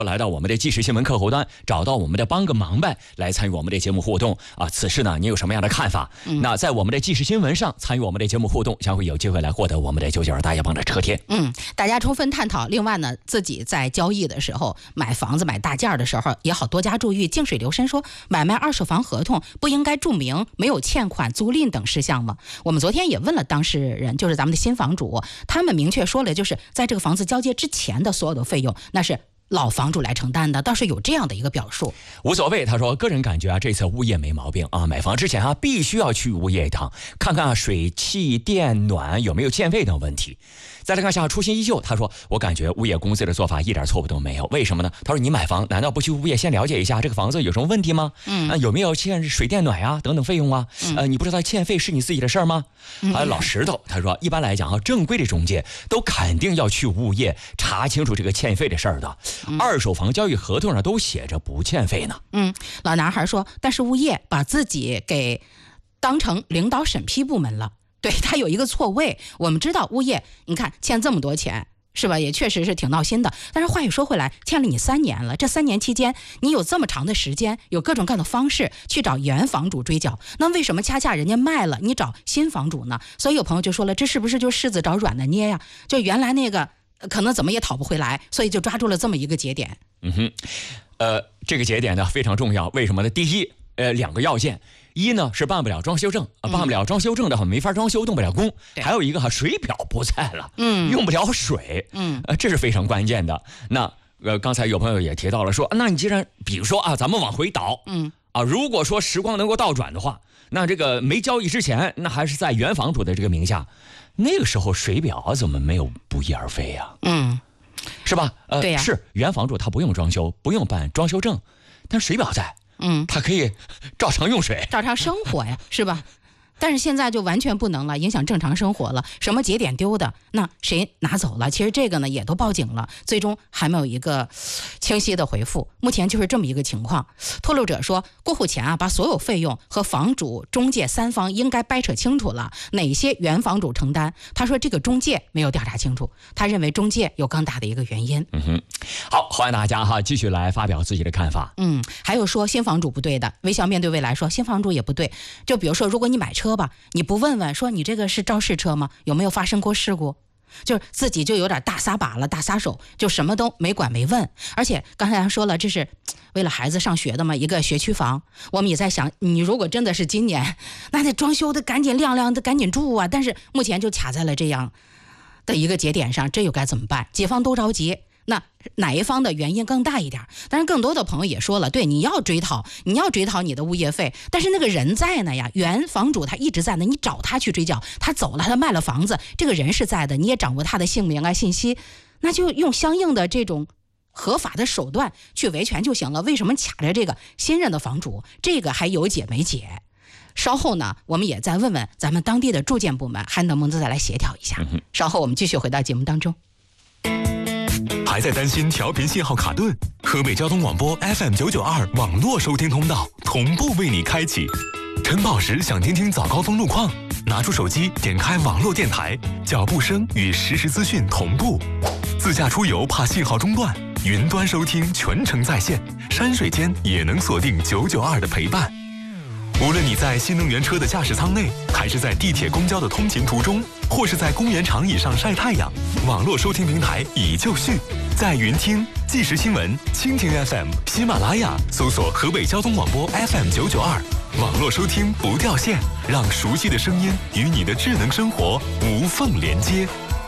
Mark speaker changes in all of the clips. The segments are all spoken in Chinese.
Speaker 1: 来到我们的即时新闻客户端，找到我们的帮个忙呗，来参与我们的节目互动啊。此事呢，你有什么样的看法？那在我们的即时新闻上参与我们的节目互动，将会有机会来获得我们的992大家帮的车贴。
Speaker 2: 大家充分探讨。另外呢，自己在交易的时候，买房子买大件的时候，也好多加注意，静水流深说，买卖二手房合同不应该注明没有欠款、租赁等事项吗？我们昨天也问了当事人，就是咱们的新房主，他们明确说了，就是在这个房子交接之前的所有的费用，那是老房主来承担的，倒是有这样的一个表述。
Speaker 1: 无所谓，他说个人感觉啊，这次物业没毛病啊，买房之前啊必须要去物业一趟，看看水气电暖有没有欠费等问题。再来看下初心依旧，他说我感觉物业公司的做法一点错误都没有，为什么呢？他说你买房难道不去物业先了解一下这个房子有什么问题吗？有没有欠水电暖啊等等费用啊？你不知道欠费是你自己的事儿吗？老石头他说一般来讲啊，正规的中介都肯定要去物业查清楚这个欠费的事儿的。二手房交易合同上都写着不欠费呢。
Speaker 2: 老男孩说，但是物业把自己给当成领导审批部门了，对，他有一个错位。我们知道物业，你看欠这么多钱，是吧？也确实是挺闹心的。但是话又说回来，欠了你3年了，这3年期间，你有这么长的时间，有各种各样的方式去找原房主追缴，那为什么恰恰人家卖了，你找新房主呢？所以有朋友就说了，这是不是就柿子找软的捏呀？就原来那个可能怎么也讨不回来，所以就抓住了这么一个节点。
Speaker 1: 这个节点呢非常重要，为什么呢？第一，2个要件。一呢是办不了装修证，办不了装修证的话没法装修，动不了工。还有一个水表不在了，用不了水，这是非常关键的。那刚才有朋友也提到了说，那你既然比如说啊，咱们往回倒，如果说时光能够倒转的话，那这个没交易之前，那还是在原房主的这个名下，那个时候水表怎么没有不翼而飞呀？是吧？
Speaker 2: 对呀，
Speaker 1: 是原房主他不用装修，不用办装修证，但水表在。他可以照常用水，
Speaker 2: 照常生活呀，是吧？但是现在就完全不能了，影响正常生活了。什么节点丢的，那谁拿走了？其实这个呢也都报警了，最终还没有一个清晰的回复。目前就是这么一个情况。透露者说，过户前啊，把所有费用和房主、中介3方应该掰扯清楚了，哪些原房主承担。他说这个中介没有调查清楚，他认为中介有更大的一个原因。
Speaker 1: 好，欢迎大家继续来发表自己的看法。
Speaker 2: 还有说新房主不对的，微笑面对未来说新房主也不对。就比如说，如果你买车吧，你不问问说你这个是肇事车吗？有没有发生过事故？就是自己就有点大撒把了，大撒手，就什么都没管没问。而且刚才说了，这是为了孩子上学的嘛，一个学区房。我们也在想，你如果真的是今年，那得装修的赶紧亮亮的，赶紧住啊。但是目前就卡在了这样的一个节点上，这又该怎么办？几方都着急。那哪一方的原因更大一点？但是更多的朋友也说了，对，你要追讨你的物业费，但是那个人在呢呀，原房主他一直在呢，你找他去追缴，他走了，他卖了房子，这个人是在的，你也掌握他的姓名啊信息，那就用相应的这种合法的手段去维权就行了。为什么卡着这个新任的房主？这个还有解没解？稍后呢，我们也再问问咱们当地的住建部门，还能不能再来协调一下。稍后我们继续回到节目当中。
Speaker 3: 还在担心调频信号卡顿？河北交通广播 FM992 网络收听通道同步为你开启。晨跑时想听听早高峰路况，拿出手机点开网络电台，脚步声与实时资讯同步。自驾出游怕信号中断，云端收听全程在线，山水间也能锁定992的陪伴。无论你在新能源车的驾驶舱内，还是在地铁公交的通勤途中，或是在公园长椅上晒太阳，网络收听平台已就绪，在云听、即时新闻、蜻蜓 FM、喜马拉雅搜索河北交通广播 FM992，网络收听不掉线，让熟悉的声音与你的智能生活无缝连接。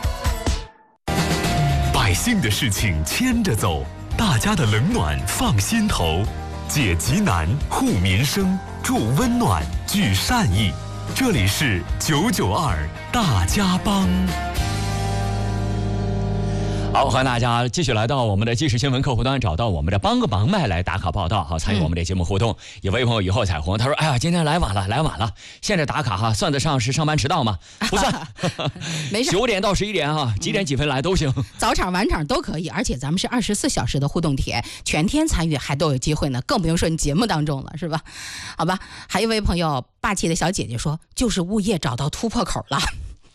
Speaker 3: 百姓的事情牵着走，大家的冷暖放心头，解急难、护民生、助温暖、聚善意。这里是992大家帮。
Speaker 1: 好，欢迎大家继续来到我们的即时新闻客户端，找到我们的帮个忙麦来打卡报道，好参与我们的节目互动。有位朋友雨后彩虹，他说：“哎呀，今天来晚了，现在打卡哈，算得上是上班迟到吗？不算，
Speaker 2: 没事
Speaker 1: ，9点到11点哈，几点几分来都行，
Speaker 2: 早场晚场都可以，而且咱们是24小时的互动帖，全天参与还都有机会呢，更不用说你节目当中了，是吧？好吧，还有一位朋友霸气的小姐姐说，就是物业找到突破口了。”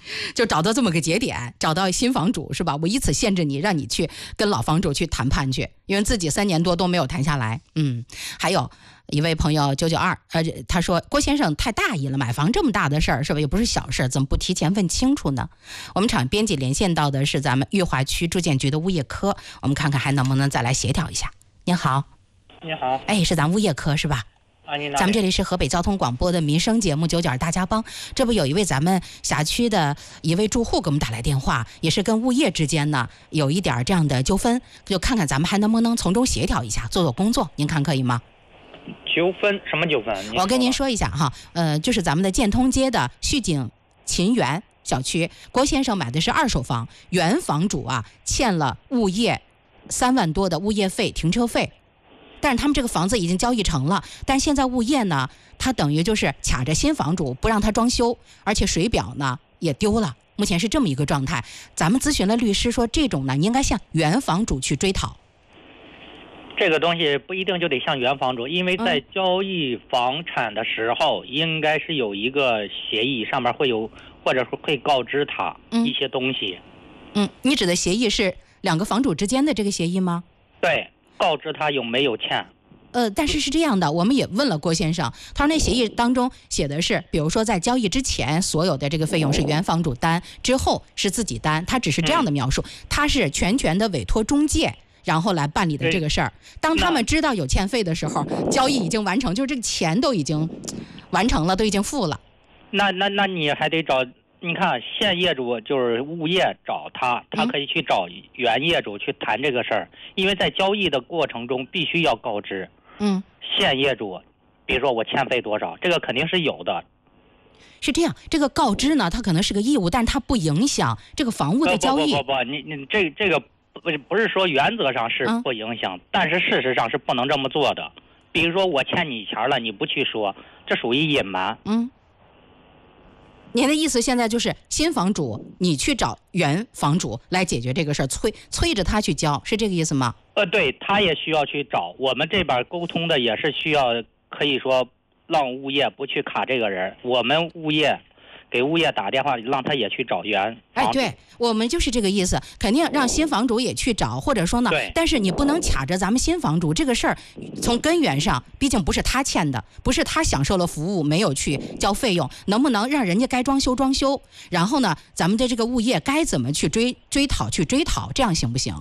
Speaker 2: 就找到这么个节点，找到新房主是吧？我以此限制你，让你去跟老房主去谈判去，因为自己3年多都没有谈下来。还有一位朋友992，他说郭先生太大意了，买房这么大的事儿是吧？又不是小事，怎么不提前问清楚呢？我们场编辑连线到的是咱们裕华区住建局的物业科，我们看看还能不能再来协调一下。您好。
Speaker 4: 你好。
Speaker 2: 哎，是咱物业科是吧？咱们这里是河北交通广播的民生节目992大家帮，这不有一位咱们辖区的一位住户给我们打来电话，也是跟物业之间呢有一点这样的纠纷，就看看咱们还能不能从中协调一下，做做工作，您看可以吗？
Speaker 4: 纠纷？什么纠纷？
Speaker 2: 我跟您说一下哈，就是咱们的建通街的旭景秦园小区，郭先生买的是2手房，原房主啊欠了物业3万多的物业费、停车费。但是他们这个房子已经交易成了，但现在物业呢，他等于就是卡着新房主不让他装修，而且水表呢也丢了，目前是这么一个状态。咱们咨询了律师说，这种呢应该向原房主去追讨。
Speaker 4: 这个东西不一定就得向原房主，因为在交易房产的时候，应该是有一个协议，上面会有或者会告知他一些东西。
Speaker 2: 你指的协议是2个房主之间的这个协议吗？
Speaker 4: 对。告知他有没有欠。
Speaker 2: 但是是这样的，我们也问了郭先生，他说那协议当中写的是，比如说在交易之前，所有的这个费用是原房主担，之后是自己担，他只是这样的描述，他是全权的委托中介，然后来办理的这个事儿。当他们知道有欠费的时候，交易已经完成，就是这个钱都已经完成了，都已经付了。
Speaker 4: 那你还得找。你看，现业主就是物业找他可以去找原业主去谈这个事儿，因为在交易的过程中必须要告知。现业主，比如说我欠费多少，这个肯定是有的。
Speaker 2: 是这样，这个告知呢，它可能是个义务，但它不影响这个房屋的交易。
Speaker 4: 不，你这个不是说原则上是不影响，但是事实上是不能这么做的。比如说我欠你钱了，你不去说，这属于隐瞒。
Speaker 2: 您的意思现在就是新房主你去找原房主来解决这个事儿，催着他去交，是这个意思吗？
Speaker 4: 对，他也需要去找，我们这边沟通的也是需要，可以说让物业不去卡这个人，我们物业给物业打电话，让他也去找原房主。
Speaker 2: 对，我们就是这个意思，肯定让新房主也去找，或者说呢，但是你不能卡着咱们新房主这个事儿，从根源上，毕竟不是他欠的，不是他享受了服务没有去交费用，能不能让人家该装修装修，然后呢，咱们的这个物业该怎么去追讨，这样行不行？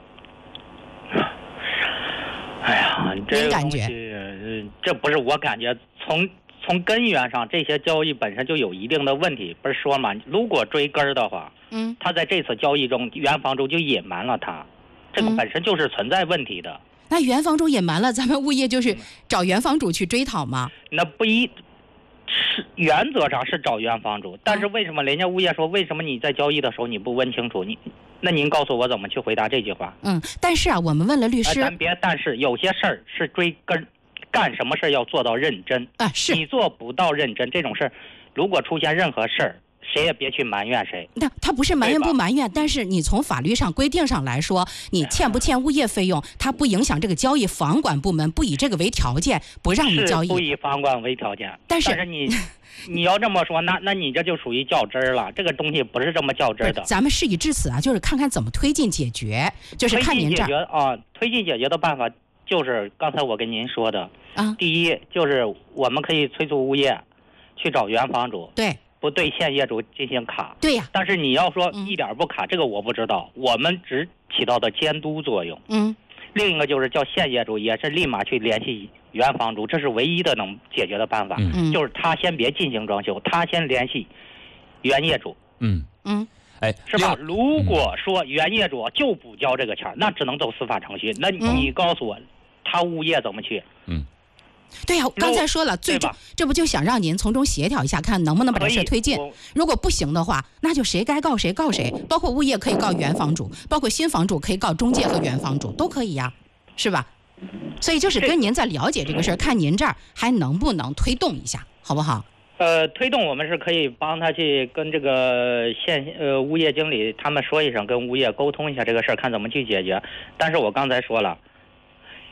Speaker 4: 哎呀，
Speaker 2: 您感觉？
Speaker 4: 这不是我感觉，从根源上，这些交易本身就有一定的问题，不是说嘛？如果追根儿的话，他在这次交易中，原房主就隐瞒了他，这个本身就是存在问题的。
Speaker 2: 那原房主隐瞒了，咱们物业就是找原房主去追讨吗？
Speaker 4: 那是原则上是找原房主，但是为什么人家物业说，为什么你在交易的时候你不问清楚？那您告诉我怎么去回答这句话？
Speaker 2: 但是啊，我们问了律师，
Speaker 4: 但是有些事儿是追根。干什么事要做到认真
Speaker 2: 是
Speaker 4: 你做不到认真，这种事如果出现任何事儿，谁也别去埋怨谁。
Speaker 2: 那他不是埋怨不埋怨，但是你从法律上规定上来说，你欠不欠物业费用，它不影响这个交易，房管部门不以这个为条件不让你交易，
Speaker 4: 不以房管为条件。
Speaker 2: 但是
Speaker 4: 你要这么说，那你这就属于较真儿了。这个东西不是这么较真的。
Speaker 2: 咱们事已至此啊，就是看看怎么推进解决，就是看您这儿
Speaker 4: 推进解决的办法就是刚才我跟您说的。第一就是我们可以催促物业去找原房主，
Speaker 2: 对，
Speaker 4: 不对现业主进行卡。
Speaker 2: 对呀。
Speaker 4: 但是你要说一点不卡，这个我不知道，我们只起到的监督作用。另一个就是叫现业主也是立马去联系原房主，这是唯一的能解决的办法。就是他先别进行装修，他先联系原业主。是吧？如果说原业主就不交这个钱，那只能走司法程序。那你告诉我，他物业怎么去？
Speaker 2: 对呀，刚才说了，这不就想让您从中协调一下，看能不能把这事推进。如果不行的话，那就谁该告谁告谁，包括物业可以告原房主，包括新房主可以告中介和原房主，都可以呀，是吧？所以就是跟您在了解这个事儿，看您这儿还能不能推动一下，好不好？
Speaker 4: 推动我们是可以帮他去跟这个物业经理他们说一声，跟物业沟通一下这个事儿，看怎么去解决。但是我刚才说了，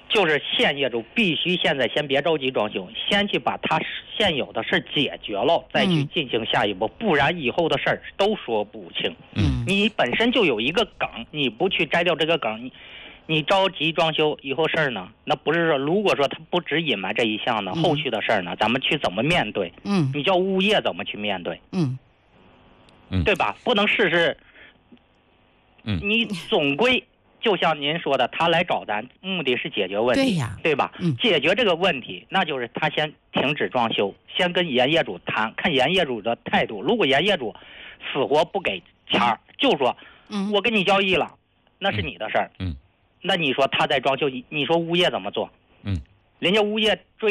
Speaker 4: 就是现业主必须现在先别着急装修，先去把他现有的事解决了，再去进行下一步，不然以后的事儿都说不清。你本身就有一个梗，你不去摘掉这个梗，你着急装修，以后事儿呢？那不是说，如果说他不只隐瞒这一项呢，后续的事儿呢，咱们去怎么面对？你叫物业怎么去面对？对吧？不能事事。你总归就像您说的，他来找咱，目的是解决问题，
Speaker 2: 对呀，
Speaker 4: 对吧？解决这个问题，那就是他先停止装修，先跟原业主谈，看原业主的态度。如果原业主死活不给钱儿，就说我跟你交易了，那是你的事儿。那你说他在装修，你说物业怎么做？人家物业追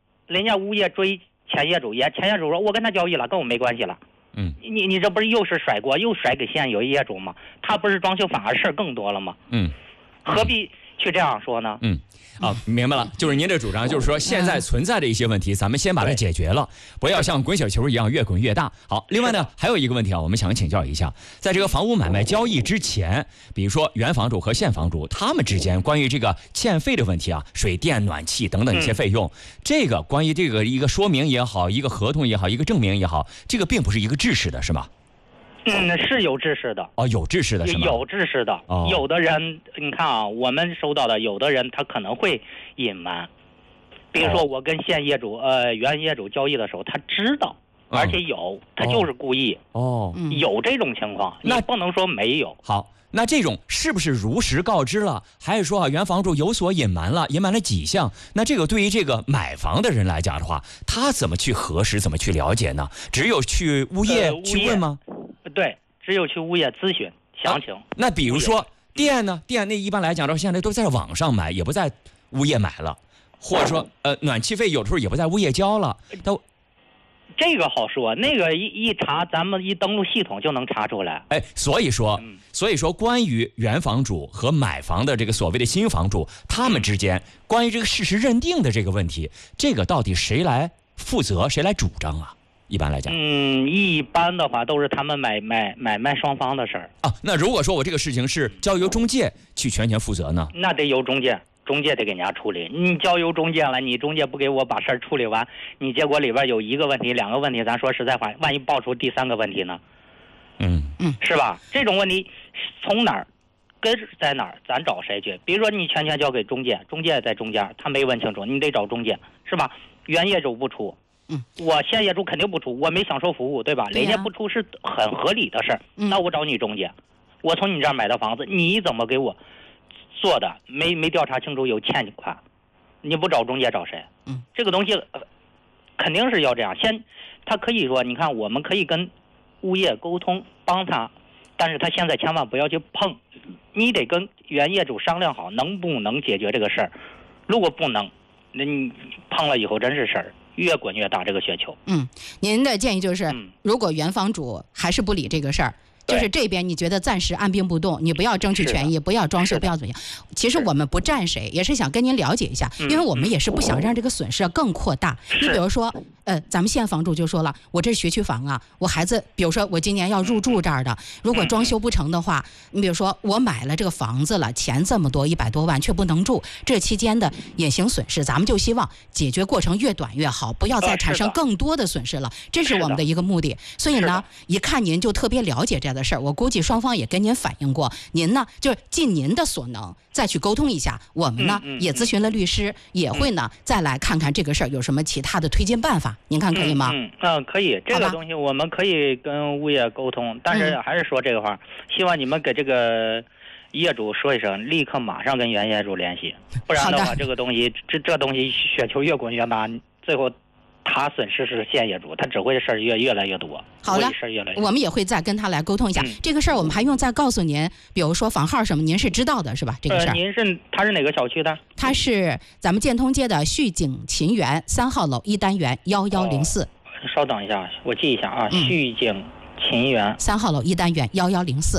Speaker 4: 前业主，前业主说我跟他交易了，跟我没关系了。你这不是又是甩锅，又甩给现有业主吗？他不是装修反而事儿更多了吗？何必去这样说呢？
Speaker 1: 明白了，就是您的主张，就是说现在存在的一些问题，咱们先把它解决了，不要像滚雪球一样越滚越大。好，另外呢，还有一个问题啊，我们想请教一下，在这个房屋买卖交易之前，比如说原房主和现房主他们之间关于这个欠费的问题啊，水电暖气等等一些费用，这个关于这个一个说明也好，一个合同也好，一个证明也好，这个并不是一个制式的，是吗？
Speaker 4: 是有制式的。
Speaker 1: 有制式的是吗？
Speaker 4: 有制式的。有的人你看啊，我们收到的有的人他可能会隐瞒，比如说我跟现业主原业主交易的时候，他知道，而且他就是故意。有这种情况，你不能说没有。
Speaker 1: 好，那这种是不是如实告知了，还是说原房主有所隐瞒了几项？那这个对于这个买房的人来讲的话，他怎么去核实，怎么去了解呢？只有去物业去问吗？
Speaker 4: 对，只有去物业咨询详情。
Speaker 1: 那比如说电呢？电那一般来讲到现在都在网上买，也不在物业买了，或者说暖气费有的时候也不在物业交了。
Speaker 4: 这个好说，那个一查，咱们一登录系统就能查出来。
Speaker 1: 所以说关于原房主和买房的这个所谓的新房主，他们之间关于这个事实认定的这个问题，这个到底谁来负责，谁来主张啊？一般来讲，
Speaker 4: 一般的话都是他们买卖双方的事儿
Speaker 1: 啊。那如果说我这个事情是交由中介去全权负责呢？
Speaker 4: 那得由中介得给人家处理。你交由中介了，你中介不给我把事儿处理完，你结果里边有一个问题、两个问题，咱说实在话，万一爆出第三个问题呢？是吧？这种问题从哪儿根在哪儿，咱找谁去？比如说你全权交给中介，中介在中间，他没问清楚，你得找中介，是吧？原业主不出。我现业主肯定不出，我没享受服务，对吧？人家不出是很合理的事儿。那我找你中介，我从你这儿买的房子，你怎么给我做的？没调查清楚有欠款，你不找中介找谁？这个东西肯定是要这样。他可以说，你看我们可以跟物业沟通帮他，但是他现在千万不要去碰，你得跟原业主商量好能不能解决这个事儿。如果不能，那你碰了以后真是事儿。越滚越大，这个雪球。
Speaker 2: 您的建议就是，如果原房主还是不理这个事儿，就是这边你觉得暂时按兵不动，你不要争取权益，不要装修，不要怎么样。其实我们不站谁，也是想跟您了解一下，因为我们也是不想让这个损失更扩大。你比如说，咱们现房主就说了，我这是学区房啊，我孩子，比如说我今年要入住这儿的，如果装修不成的话，你比如说我买了这个房子了，钱这么多100多万却不能住，这期间的隐形损失，咱们就希望解决过程越短越好，不要再产生更多的损失了，这是我们的一个目的。所以呢，一看您就特别了解这的事儿，我估计双方也跟您反映过，您呢就是尽您的所能再去沟通一下，我们呢也咨询了律师，也会呢再来看看这个事儿有什么其他的推进办法，您看可以吗？
Speaker 4: 可以，这个东西我们可以跟物业沟通，但是还是说这个话，希望你们给这个业主说一声，立刻马上跟原业主联系，不然的话这个东西这东西雪球越滚越大，最后他损失是现业主，他只会事儿越来越多。
Speaker 2: 好的，我们也会再跟他来沟通一下这个事儿。我们还用再告诉您，比如说房号什么，您是知道的是吧？这个事儿。
Speaker 4: 他是哪个小区的？
Speaker 2: 他是咱们建通街的旭景秦园3号楼1单元1104。
Speaker 4: 稍等一下，我记一下啊，旭景秦园
Speaker 2: 3号楼1单元1104。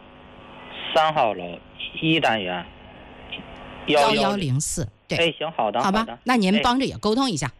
Speaker 4: 3号楼1单元
Speaker 2: 1104。对，
Speaker 4: 行，好的，
Speaker 2: 好吧，那您帮着也沟通一下。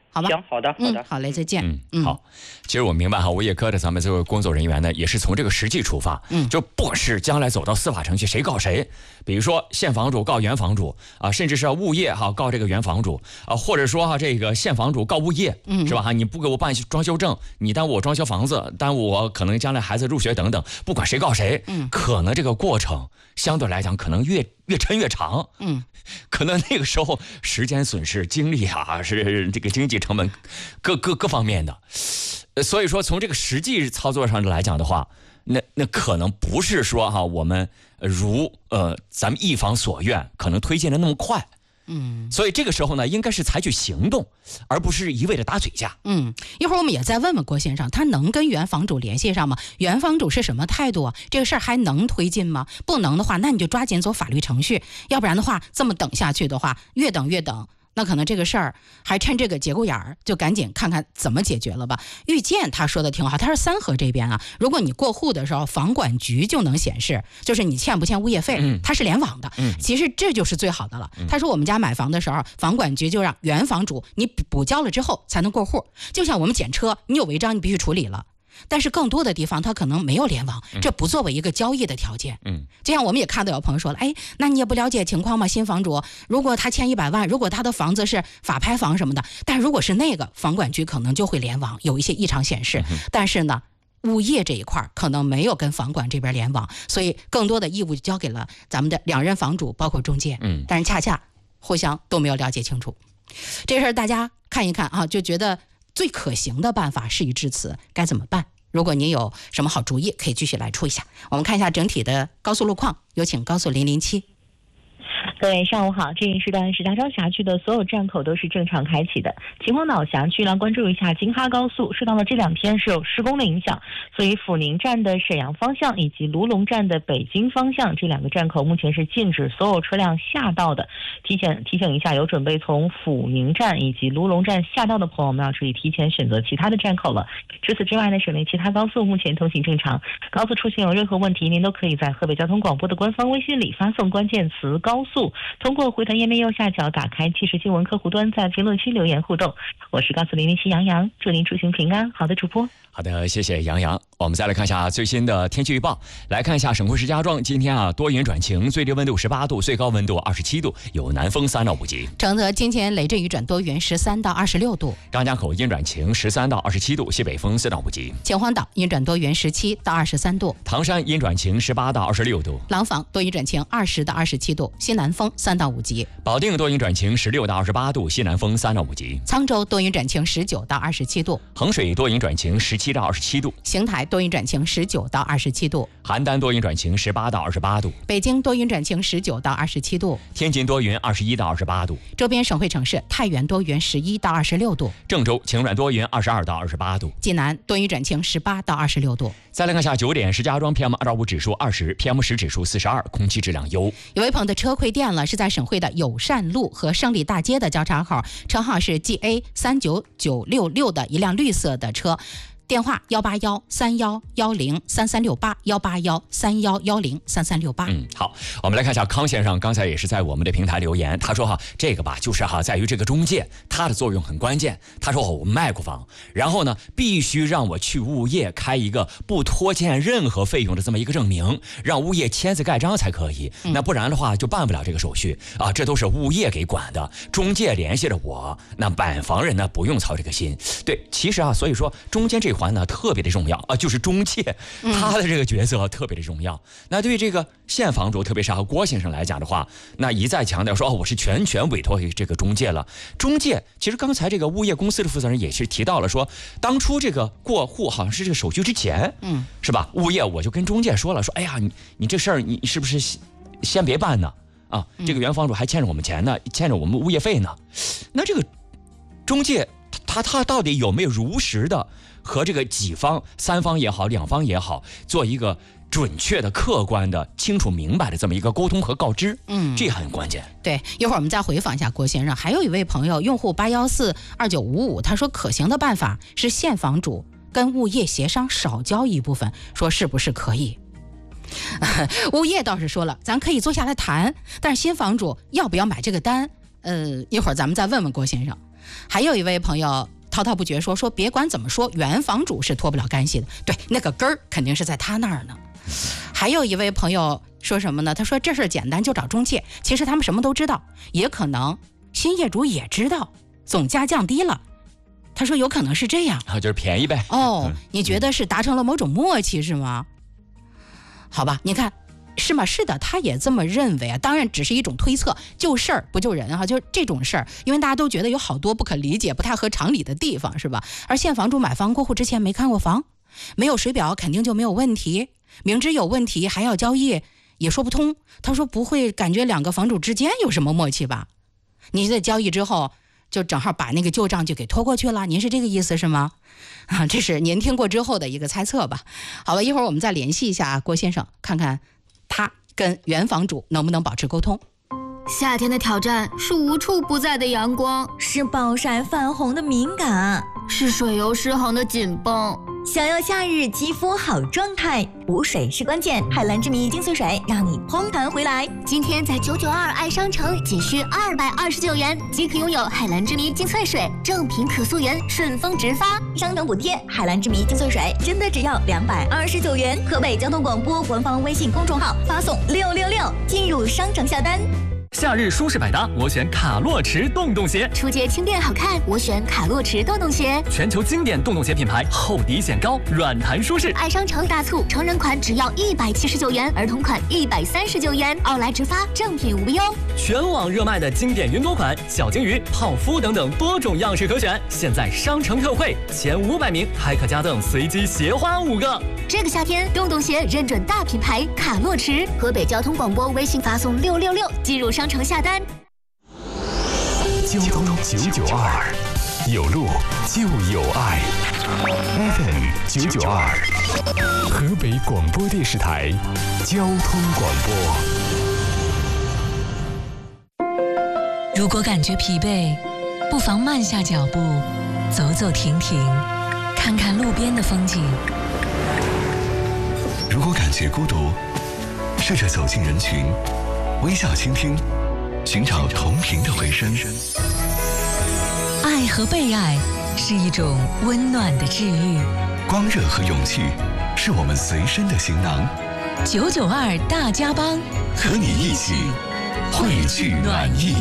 Speaker 2: 好吧？
Speaker 4: 行，好的，好的，
Speaker 2: 好嘞，再见。
Speaker 1: 好。其实我明白哈，物业科的咱们这位工作人员呢，也是从这个实际出发，就不管是将来走到司法程序，谁告谁，比如说现房主告原房主啊，甚至是物业哈告这个原房主啊，或者说哈这个现房主告物业，是吧哈？你不给我办装修证，你耽误我装修房子，耽误我可能将来孩子入学等等，不管谁告谁，可能这个过程相对来讲可能越抻越长，可能那个时候时间损失、精力啊，是这个经济成本各方面的。所以说从这个实际操作上来讲的话，那可能不是说哈我们咱们一方所愿可能推进的那么快。所以这个时候呢，应该是采取行动，而不是一味的打嘴架。
Speaker 2: 一会儿我们也再问问郭先生，他能跟原房主联系上吗？原房主是什么态度啊？这个事儿还能推进吗？不能的话，那你就抓紧走法律程序，要不然的话，这么等下去的话，越等，那可能这个事儿还趁这个节骨眼儿，就赶紧看看怎么解决了吧。遇见他说的挺好，他说三河这边啊，如果你过户的时候，房管局就能显示，就是你欠不欠物业费，它是联网的。其实这就是最好的了。他说我们家买房的时候，房管局就让原房主你补交了之后才能过户，就像我们检车，你有违章你必须处理了。但是更多的地方它可能没有联网，这不作为一个交易的条件。就像我们也看到有朋友说了，那你也不了解情况吗？新房主如果他欠100万，如果他的房子是法拍房什么的，但如果是那个房管局可能就会联网，有一些异常显示。但是呢，物业这一块可能没有跟房管这边联网，所以更多的义务就交给了咱们的两任房主，包括中介。但是恰恰互相都没有了解清楚，这事儿大家看一看啊，就觉得最可行的办法事已至此，该怎么办？如果您有什么好主意，可以继续来出一下。我们看一下整体的高速路况，有请高速007。
Speaker 5: 各位上午好，这一时段石家庄辖区的所有站口都是正常开启的。秦皇岛辖区来关注一下京哈高速，受到了这2天是有施工的影响，所以阜宁站的沈阳方向以及卢龙站的北京方向这2个站口目前是禁止所有车辆下道的。提醒一下有准备从阜宁站以及卢龙站下道的朋友们要注意提前选择其他的站口了。除此之外呢，省内其他高速目前通行正常。高速出行有任何问题，您都可以在河北交通广播的官方微信里发送关键词高速，通过回弹页面右下角打开即时新闻客户端，在评论区留言互动。我是高速007杨洋，祝您出行平安。好的，主播。
Speaker 1: 好的，谢谢杨洋。我们再来看一下最新的天气预报。来看一下省会石家庄，今天啊多云转晴，最低温度18度，最高温度27度，有南风3到5级。
Speaker 2: 承德今天雷阵雨转多云，13到26度。
Speaker 1: 张家口阴转晴，13到27度，西北风4到5级。
Speaker 2: 秦皇岛阴转多云，17到23度。
Speaker 1: 唐山阴转晴，18到26度。
Speaker 2: 廊坊多云转晴，20到27度，西南风3到5级。
Speaker 1: 保定多云转晴，16到28度，西南风3到5级。
Speaker 2: 沧州多云转晴，19到27度。
Speaker 1: 衡水多云转晴，17到27度。
Speaker 2: 邢台多云转晴，19到27度。
Speaker 1: 邯郸多云转晴，18到28度。
Speaker 2: 北京多云转晴，19到27度。
Speaker 1: 天津多云，21到28度。
Speaker 2: 周边省会城市太原多云，11到26度。
Speaker 1: 郑州晴转多云，22到28度。
Speaker 2: 济南多云转晴，18到26度。
Speaker 1: 再来看下9点，石家庄 PM2.5 指数20 ，PM10 指数42，空气质量优。
Speaker 2: 有位朋友的车亏电了，是在省会的友善路和胜利大街的交叉口，车号是 GA39966的一辆绿色的车。电话181-3110-3368，181-3110-3368。
Speaker 1: 好，我们来看一下康先生，刚才也是在我们的平台留言，他说这个吧，就是在于这个中介，它的作用很关键。他说我卖过房，然后呢，必须让我去物业开一个不拖欠任何费用的这么一个证明，让物业签字盖章才可以。那不然的话就办不了这个手续啊，这都是物业给管的，中介联系着我，那买房人呢不用操这个心。对，其实所以说中间这环呢特别的重要啊，就是中介他的这个角色特别的重要。那对于这个现房主，特别是郭先生来讲的话，那一再强调说我是全权委托给这个中介了。中介其实刚才这个物业公司的负责人也是提到了说，当初这个过户好像是这个手续之前，是吧？物业我就跟中介说了，说哎呀，你这事儿你是不是先别办呢？啊，这个原房主还欠着我们钱呢，欠着我们物业费呢。那这个中介他到底有没有如实的和这个几方3方也好2方也好做一个准确的客观的清楚明白的这么一个沟通和告知，这很关键。
Speaker 2: 对，一会儿我们再回访一下郭先生。还有一位朋友用户8142955，他说可行的办法是现房主跟物业协商少交一部分，说是不是可以？物业倒是说了，咱可以坐下来谈，但是新房主要不要买这个单？一会儿咱们再问问郭先生。 还有一位朋友滔滔不绝说别管怎么说，原房主是脱不了干系的。对，那个根儿肯定是在他那儿呢。还有一位朋友说什么呢？他说这事儿简单，就找中介。其实他们什么都知道，也可能新业主也知道，总价降低了。他说有可能是这样，
Speaker 1: 就是便宜呗。
Speaker 2: 哦，你觉得是达成了某种默契是吗？好吧，你看是吗？是的，他也这么认为啊。当然只是一种推测，救事儿不救人啊，就是这种事儿，因为大家都觉得有好多不可理解、不太合常理的地方，是吧？而现房主买房过户之前没看过房，没有水表肯定就没有问题，明知有问题还要交易，也说不通。他说不会感觉两个房主之间有什么默契吧？你在交易之后就正好把那个旧账就给拖过去了，您是这个意思是吗？啊，这是您听过之后的一个猜测吧。好了，一会儿我们再联系一下郭先生，看看他跟原房主能不能保持沟通。
Speaker 6: 夏天的挑战是无处不在的阳光，
Speaker 7: 是暴晒泛红的敏感，
Speaker 6: 是水油失衡的紧绷。
Speaker 7: 想要夏日肌肤好状态，补水是关键。海蓝之谜精粹水让你嘭弹回来。
Speaker 6: 今天在992爱商城仅需229元，即可拥有海蓝之谜精粹水，正品可溯源，顺丰直发，
Speaker 7: 商城补贴。海蓝之谜精粹水真的只要229元。河北交通广播官方微信公众号发送666进入商城下单。
Speaker 8: 夏日舒适百搭，我选卡洛驰洞洞鞋。
Speaker 6: 出街轻便好看，我选卡洛驰洞洞鞋。
Speaker 8: 全球经典洞洞鞋品牌，厚底显高，软弹舒适。
Speaker 6: 爱商城大促，成人款只要179元，儿童款139元，奥莱直发，正品无忧。
Speaker 8: 全网热卖的经典云朵款、小金鱼、泡芙等等多种样式可选，现在商城特惠，前500名还可加赠随机鞋花5个。
Speaker 6: 这个夏天，洞洞鞋认准大品牌卡洛驰。河北交通广播微信发送666进入商城下单。
Speaker 3: 交通992，有路就有爱。FM 992，河北广播电视台交通广播。
Speaker 9: 如果感觉疲惫，不妨慢下脚步，走走停停，看看路边的风景。
Speaker 3: 如果感觉孤独，试着走进人群，微笑倾听，寻找同频的回声。
Speaker 9: 爱和被爱是一种温暖的治愈，
Speaker 3: 光热和勇气是我们随身的行囊。
Speaker 9: 992大家帮，
Speaker 3: 和你一起汇聚暖意，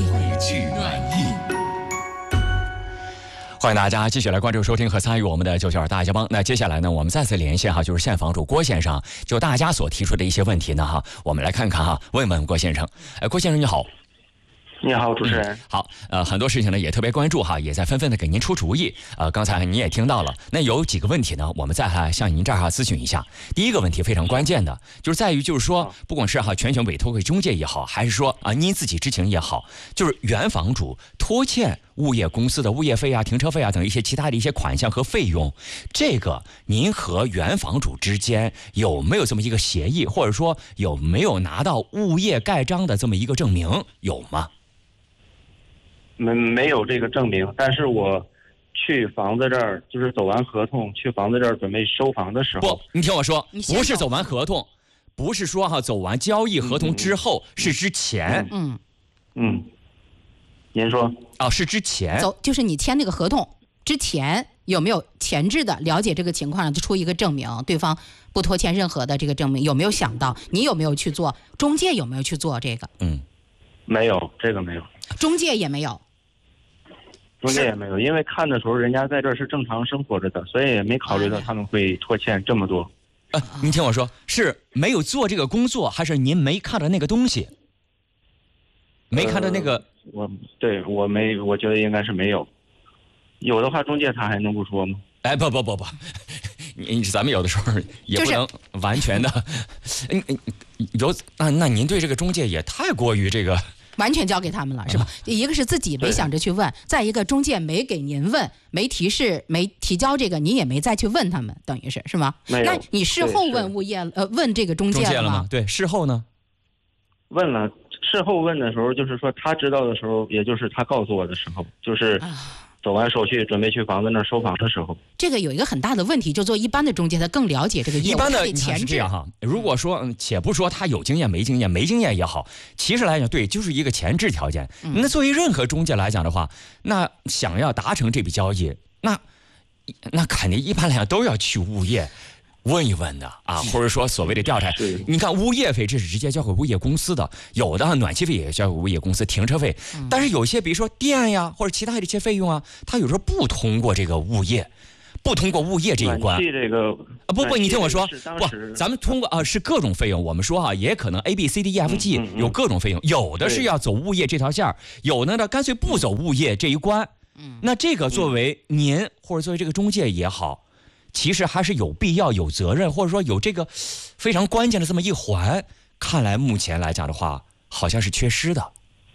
Speaker 1: 欢迎大家继续来关注、收听和参与我们的992大家帮。那接下来呢，我们再次连线就是现房主郭先生，就大家所提出的一些问题呢我们来看看问问郭先生。郭先生你好。
Speaker 10: 你好，主持人。
Speaker 1: 好，很多事情呢也特别关注也在纷纷的给您出主意。刚才你也听到了，那有几个问题呢，我们再向您这儿咨询一下。第一个问题非常关键的，就是在于说，不管是全权委托给中介也好，还是说您自己知情也好，就是原房主拖欠物业公司的物业费停车费等一些其他的一些款项和费用，这个您和原房主之间有没有这么一个协议，或者说有没有拿到物业盖章的这么一个证明，有吗？
Speaker 10: 没有这个证明，但是我去房子这儿，就是走完合同去房子这儿准备收房的时候，
Speaker 1: 不，你听我说，不是走完合同，不是说走完交易合同之后，是之前。
Speaker 10: 您说
Speaker 1: 是之前，
Speaker 2: 就是你签那个合同之前有没有前置的了解这个情况，就出一个证明，对方不拖欠任何的这个证明，有没有想到？你有没有去做？中介有没有去做这个？
Speaker 10: 没有，这个没有，
Speaker 2: 中介也没有。
Speaker 10: 中介也没有，因为看的时候人家在这儿是正常生活着的，所以也没考虑到他们会拖欠这么多。
Speaker 1: 您听我说，是没有做这个工作，还是您没看到那个东西？没看到那个？
Speaker 10: 我没，我觉得应该是没有。有的话，中介他还能不说吗？
Speaker 1: 不，咱们有的时候也不能完全的。那您对这个中介也太过于这个。
Speaker 2: 完全交给他们了，是吧？一个是自己没想着去问，再一个中介没给您问，没提示，没提交这个，您也没再去问他们，等于是吗？那你事后问物业问这个中介了吗？
Speaker 1: 对，事后呢？
Speaker 10: 问了，事后问的时候，就是说他知道的时候，也就是他告诉我的时候，就是走完手续准备去房子那儿收房的时候。
Speaker 2: 这个有一个很大的问题，就做一般的中介，他更了解这个业务。
Speaker 1: 一般的
Speaker 2: 前置
Speaker 1: 是这样哈。如果说且不说他有经验没经验，没经验也好，其实来讲对，就是一个前置条件。那作为任何中介来讲的话，那想要达成这笔交易，那肯定一般来讲都要去物业问一问的啊，或者说所谓的调查。你看物业费这是直接交给物业公司的，有的暖气费也交给物业公司，停车费。但是有些比如说电呀或者其他的一些费用啊，它有时候不通过这个物业。不通过物业这一关，
Speaker 10: 这个
Speaker 1: 不，你听我说，不，咱们通过是各种费用。我们说也可能 A B C D E F G 有各种费用，有的是要走物业这条线，有的呢干脆不走物业这一关。那这个作为您或者作为这个中介也好，其实还是有必要、有责任，或者说有这个非常关键的这么一环。看来目前来讲的话，好像是缺失的。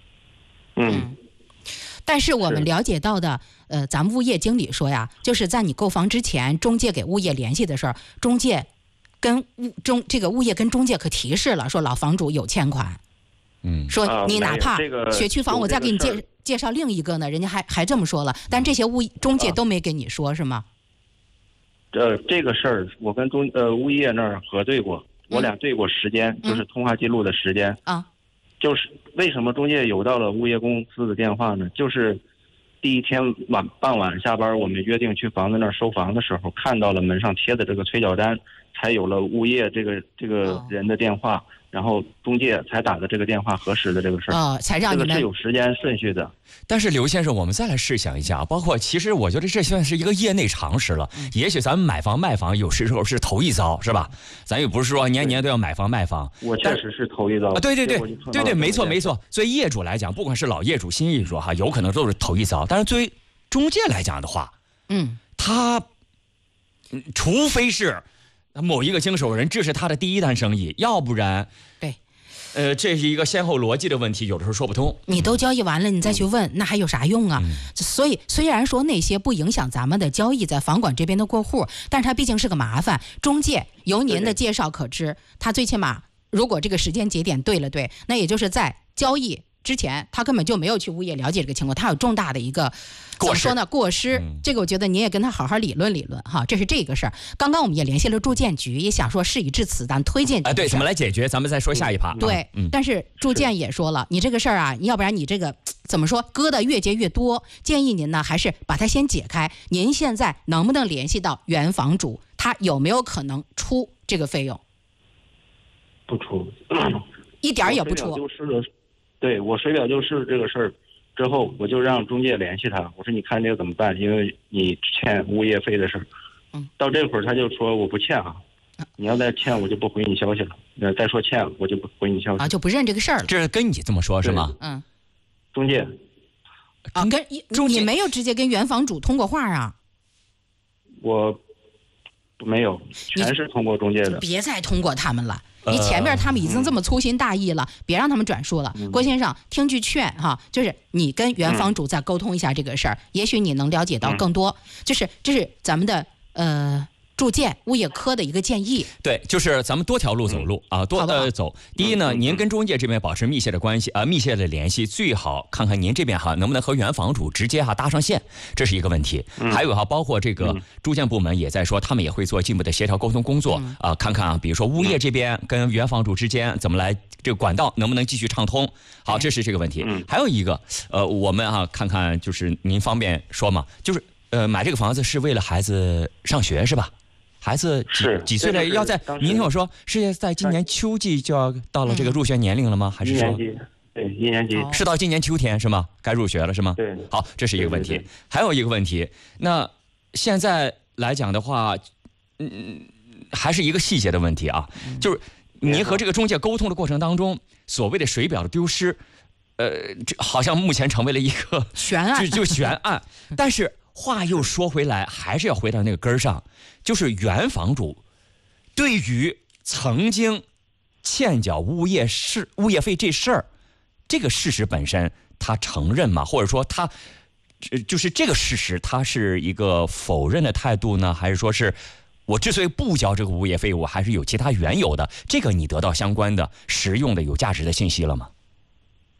Speaker 2: 但是我们了解到的，咱们物业经理说呀，就是在你购房之前，中介给物业联系的时候，中介跟这个物业跟中介可提示了，说老房主有欠款。说你哪怕学区房，我再给你介绍另一个呢，人家还这么说了，但这些中介都没跟你说，是吗？
Speaker 10: 这个事儿我跟物业那儿核对过，我俩对过时间，就是通话记录的时间
Speaker 2: 啊。
Speaker 10: 就是为什么中介有到了物业公司的电话呢？就是第一天傍晚下班，我们约定去房子那儿收房的时候，看到了门上贴的这个催缴单，才有了物业这个人的电话，然后中介才打的这个电话核实的这个事儿。
Speaker 2: 才让你们
Speaker 10: 这个是有时间顺序的。
Speaker 1: 但是刘先生，我们再来试想一下，包括其实我觉得这算是一个业内常识了。也许咱们买房卖房有时候是头一遭，是吧？咱也不是说年年都要买房卖房。
Speaker 10: 我确实是头一遭。
Speaker 1: 对，没错。作为业主来讲，不管是老业主、新业主有可能都是头一遭。但是作为中介来讲的话，他除非是某一个经手人，这是他的第一单生意，要不然
Speaker 2: 对。
Speaker 1: 这是一个先后逻辑的问题，有的时候说不通。
Speaker 2: 你都交易完了，你再去问，那还有啥用啊？所以虽然说那些不影响咱们的交易，在房管这边的过户，但是它毕竟是个麻烦。中介由您的介绍可知，他最起码如果这个时间节点对了，那也就是在交易之前，他根本就没有去物业了解这个情况，他有重大的一个怎么说呢？过失。这个我觉得你也跟他好好理论哈，这是这个事儿。刚刚我们也联系了住建局，也想说事已至此，咱推荐
Speaker 1: 对怎么来解决，咱们再说下一趴。
Speaker 2: 对，但是住建也说了，你这个事儿啊，要不然你这个怎么说，疙瘩越结越多，建议您呢还是把它先解开。您现在能不能联系到原房主，他有没有可能出这个费用？
Speaker 10: 不出，
Speaker 2: 一点也不出。
Speaker 10: 对，我水表就是这个事儿之后，我就让中介联系他，我说你看这个怎么办？因为你欠物业费的事儿。到这会儿他就说我不欠啊，你要再欠我就不回你消息了。再说欠了我就不回你消息
Speaker 2: 就不认这个事儿了。
Speaker 1: 这是跟你这么说是吗？
Speaker 10: 中介
Speaker 2: 你没有直接跟原房主通过话啊？
Speaker 10: 我没有，全是通过中介的。
Speaker 2: 别再通过他们了。你前面他们已经这么粗心大意了，别让他们转述了。郭先生，听句劝哈，就是你跟原房主再沟通一下这个事儿，也许你能了解到更多。就是这是咱们的住建物业科的一个建议。
Speaker 1: 对，就是咱们多条路走路走。第一呢，您跟中介这边保持密切的关系密切的联系，最好看看您这边能不能和原房主直接搭上线，这是一个问题。还有包括这个住建部门也在说，他们也会做进一步的协调沟通工作看看比如说物业这边跟原房主之间怎么来这个管道能不能继续畅通。好，这是这个问题。还有一个我们看看，就是您方便说嘛，就是买这个房子是为了孩子上学是吧？孩子几岁了？要在您听我说，是在今年秋季就要到了这个入学年龄了吗？还是说
Speaker 10: 一年级
Speaker 1: 是到今年秋天是吗？该入学了是吗？
Speaker 10: 对。
Speaker 1: 好，这是一个问题。还有一个问题，那现在来讲的话，还是一个细节的问题啊，就是您和这个中介沟通的过程当中，所谓的水表的丢失，这好像目前成为了一个
Speaker 2: 悬案，
Speaker 1: 就悬案。但是话又说回来，还是要回到那个根儿上。就是原房主对于曾经欠缴物业费这事儿，这个事实本身他承认吗？或者说他就是这个事实他是一个否认的态度呢？还是说是我之所以不交这个物业费，我还是有其他缘由的？这个你得到相关的实用的有价值的信息了吗？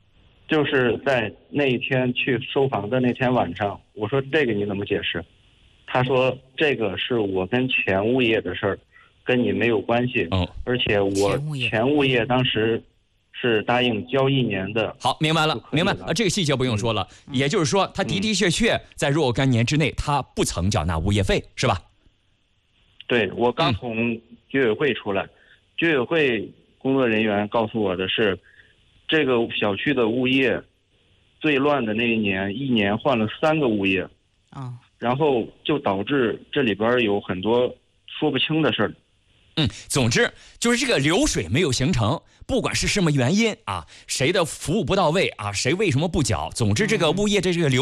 Speaker 10: 就是在那一天去收房的那天晚上，我说这个你怎么解释？他说这个是我跟前物业的事儿，跟你没有关系。而且我前物业当时是答应交1年的。
Speaker 1: 好，明白了，明白了。这个细节不用说了。也就是说，他的的确确在若干年之内，他不曾缴纳物业费，是吧？
Speaker 10: 对，我刚从居委会出来，居委会工作人员告诉我的是，这个小区的物业最乱的那一年换了3个物业。然后就导致这里边有很多说不清的事儿。
Speaker 1: 总之就是这个流水没有形成，不管是什么原因啊，谁的服务不到位啊，谁为什么不缴，总之这个物业这个流